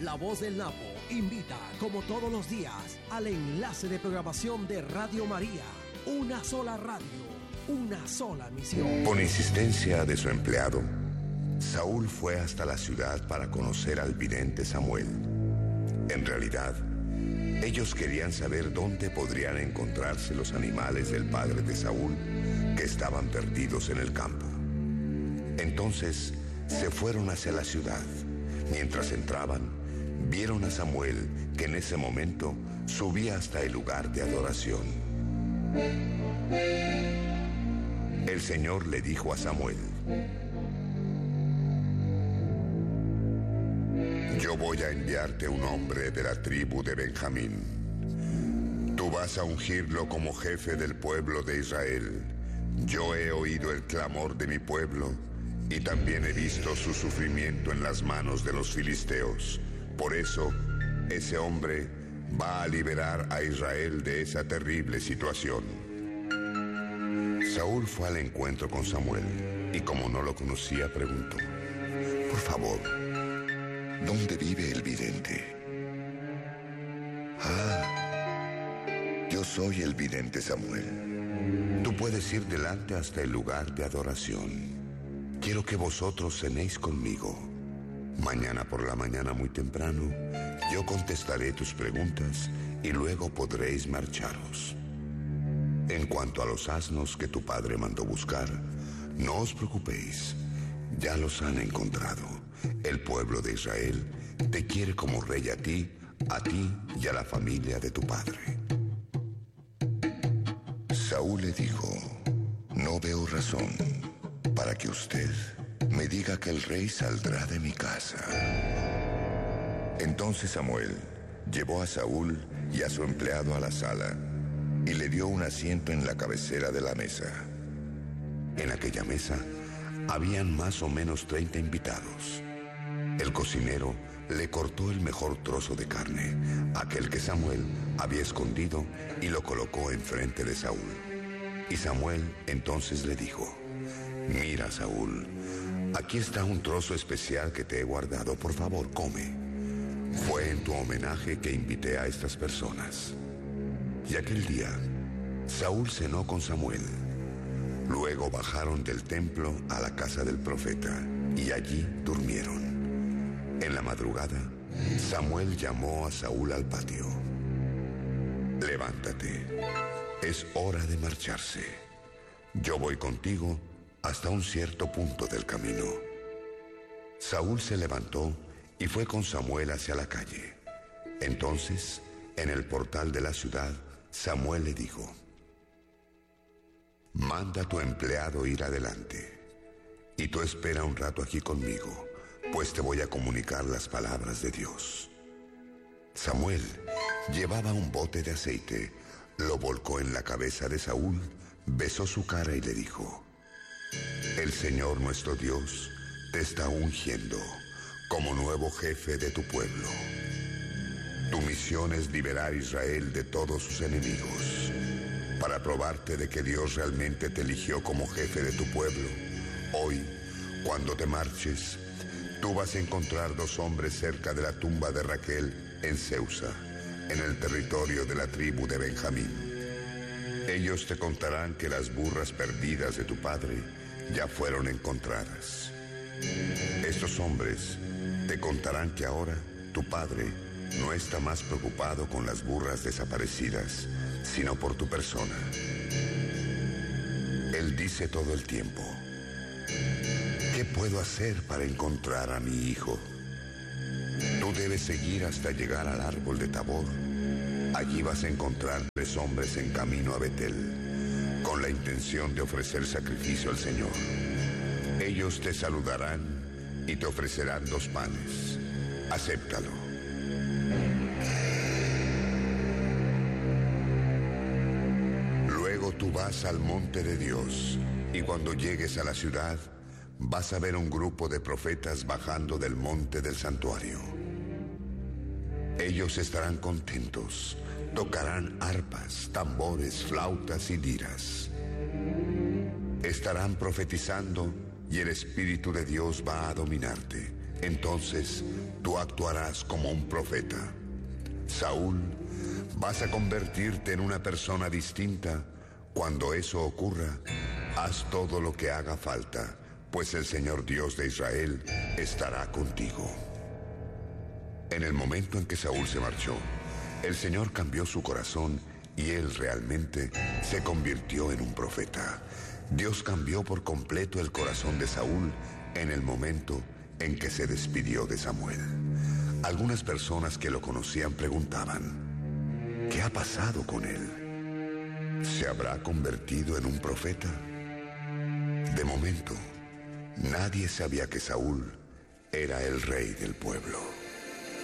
La Voz del Napo invita, como todos los días, al enlace de programación de Radio María. Una sola radio, una sola misión. Por insistencia de su empleado, Saúl fue hasta la ciudad para conocer al vidente Samuel. En realidad, ellos querían saber dónde podrían encontrarse los animales del padre de Saúl que estaban perdidos en el campo. Entonces se fueron hacia la ciudad. Mientras entraban, vieron a Samuel, que en ese momento subía hasta el lugar de adoración. El Señor le dijo a Samuel: yo voy a enviarte un hombre de la tribu de Benjamín. Tú vas a ungirlo como jefe del pueblo de Israel. Yo he oído el clamor de mi pueblo y también he visto su sufrimiento en las manos de los filisteos. Por eso, ese hombre va a liberar a Israel de esa terrible situación. Saúl fue al encuentro con Samuel y como no lo conocía, preguntó: por favor, ¿dónde vive el vidente? Yo soy el vidente Samuel. Tú puedes ir delante hasta el lugar de adoración. Quiero que vosotros cenéis conmigo. Mañana por la mañana muy temprano, yo contestaré tus preguntas y luego podréis marcharos. En cuanto a los asnos que tu padre mandó buscar, no os preocupéis, ya los han encontrado. El pueblo de Israel te quiere como rey a ti y a la familia de tu padre. Saúl le dijo: no veo razón para que usted me diga que el rey saldrá de mi casa. Entonces Samuel llevó a Saúl y a su empleado a la sala y le dio un asiento en la cabecera de la mesa. En aquella mesa habían más o menos 30 invitados. El cocinero le cortó el mejor trozo de carne, aquel que Samuel había escondido, y lo colocó enfrente de Saúl. Y Samuel entonces le dijo: mira, Saúl, aquí está un trozo especial que te he guardado, por favor, come. Fue en tu homenaje que invité a estas personas. Y aquel día, Saúl cenó con Samuel. Luego bajaron del templo a la casa del profeta y allí durmieron. En la madrugada, Samuel llamó a Saúl al patio. Levántate, es hora de marcharse. Yo voy contigo hasta un cierto punto del camino. Saúl se levantó y fue con Samuel hacia la calle. Entonces, en el portal de la ciudad, Samuel le dijo: manda a tu empleado ir adelante, y tú espera un rato aquí conmigo, pues te voy a comunicar las palabras de Dios. Samuel llevaba un bote de aceite, lo volcó en la cabeza de Saúl, besó su cara y le dijo: el Señor nuestro Dios te está ungiendo como nuevo jefe de tu pueblo. Tu misión es liberar a Israel de todos sus enemigos. Para probarte de que Dios realmente te eligió como jefe de tu pueblo, hoy, cuando te marches, tú vas a encontrar 2 hombres cerca de la tumba de Raquel en Seusa, en el territorio de la tribu de Benjamín. Ellos te contarán que las burras perdidas de tu padre ya fueron encontradas. Estos hombres te contarán que ahora tu padre no está más preocupado con las burras desaparecidas, sino por tu persona. Él dice todo el tiempo: ¿qué puedo hacer para encontrar a mi hijo? Tú debes seguir hasta llegar al árbol de Tabor. Allí vas a encontrar 3 hombres en camino a Betel, con la intención de ofrecer sacrificio al Señor. Ellos te saludarán y te ofrecerán 2 panes. Acéptalo. Luego tú vas al monte de Dios, y cuando llegues a la ciudad, vas a ver un grupo de profetas bajando del monte del santuario. Ellos estarán contentos, tocarán arpas, tambores, flautas y liras. Estarán profetizando y el Espíritu de Dios va a dominarte. entonces tú actuarás como un profeta. Saúl, vas a convertirte en una persona distinta. Cuando eso ocurra, haz todo lo que haga falta, pues el Señor Dios de Israel estará contigo. En el momento en que Saúl se marchó, el Señor cambió su corazón y él realmente se convirtió en un profeta. Dios cambió por completo el corazón de Saúl en el momento en que se despidió de Samuel. Algunas personas que lo conocían preguntaban, ¿qué ha pasado con él? ¿Se habrá convertido en un profeta? De momento, nadie sabía que Saúl era el rey del pueblo.